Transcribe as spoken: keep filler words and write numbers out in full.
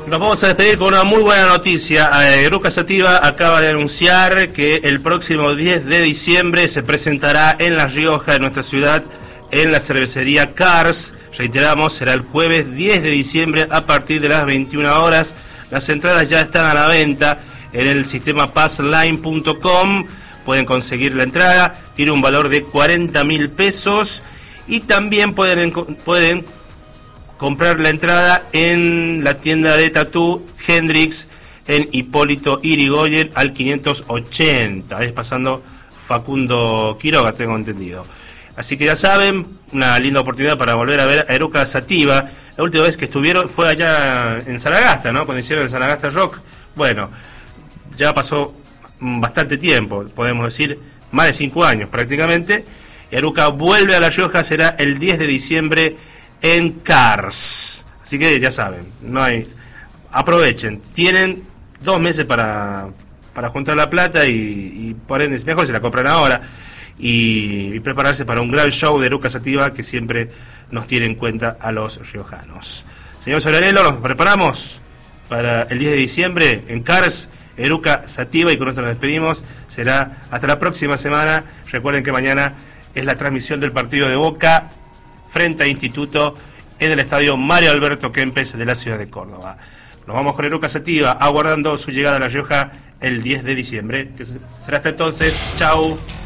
Nos vamos a despedir con una muy buena noticia. Eh, Eruca Sativa acaba de anunciar que el próximo diez de diciembre se presentará en La Rioja, en nuestra ciudad, en la cervecería Cars. Reiteramos, será el jueves diez de diciembre a partir de las veintiuna horas. Las entradas ya están a la venta en el sistema passline punto com. Pueden conseguir la entrada, tiene un valor de cuarenta mil pesos y también pueden, pueden comprar la entrada en la tienda de Tatú Hendrix en Hipólito Yrigoyen al quinientos ochenta, es pasando Facundo Quiroga, tengo entendido. Así que ya saben, una linda oportunidad para volver a ver a Eruca Sativa. La última vez que estuvieron fue allá en Saragasta, ¿no? Cuando hicieron el Saragasta Rock. Bueno, ya pasó bastante tiempo, podemos decir, más de cinco años prácticamente. Eruca vuelve a La Rioja, será el diez de diciembre en Cars. Así que ya saben, no hay, aprovechen, tienen dos meses para, para juntar la plata y, y por ende, mejor se la compran ahora y, y prepararse para un gran show de Eruca Sativa que siempre nos tiene en cuenta a los riojanos. Señor Solarello, nos preparamos para el diez de diciembre en Cars, Eruca Sativa, y con esto nos despedimos. Será hasta la próxima semana. Recuerden que mañana es la transmisión del partido de Boca frente a Instituto en el estadio Mario Alberto Kempes de la ciudad de Córdoba. Nos vamos con Eruca Sativa, aguardando su llegada a La Rioja el diez de diciembre. Que será hasta entonces. Chau.